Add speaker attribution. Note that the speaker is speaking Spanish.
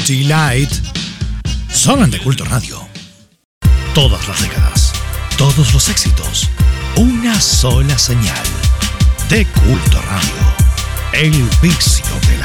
Speaker 1: Delight sonan de Culto Radio. Todas las décadas, todos los éxitos, una sola señal. De Culto Radio, el vicio de la